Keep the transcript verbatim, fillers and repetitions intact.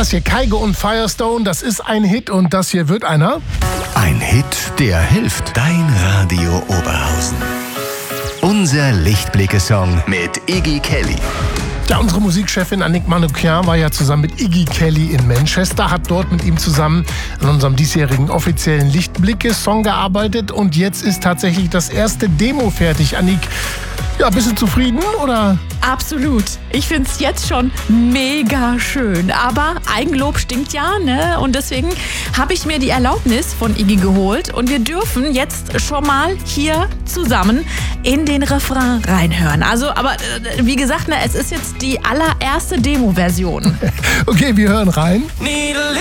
Das hier Kygo und Firestone, das ist ein Hit und das hier wird einer. Ein Hit, der hilft. Dein Radio Oberhausen. Unser Lichtblicke-Song mit Iggy Kelly. Ja, unsere Musikchefin Annick Manoukian war ja zusammen mit Iggy Kelly in Manchester, hat dort mit ihm zusammen an unserem diesjährigen offiziellen Lichtblicke-Song gearbeitet und jetzt ist tatsächlich das erste Demo fertig. Annick, ja, bist du zufrieden oder? Absolut. Ich finde es jetzt schon mega schön. Aber Eigenlob stinkt ja, ne? Und deswegen habe ich mir die Erlaubnis von Iggy geholt und wir dürfen jetzt schon mal hier zusammen in den Refrain reinhören. Also, aber äh, wie gesagt, ne, es ist jetzt die allererste Demo-Version. Okay, wir hören rein. Need a